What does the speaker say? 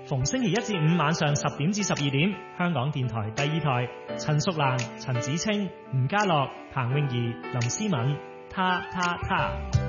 逢星期一至五晚上10點至12點，香港電台第二台，陳淑蘭、陳子清、吳家樂、彭詠儀、林思敏，他。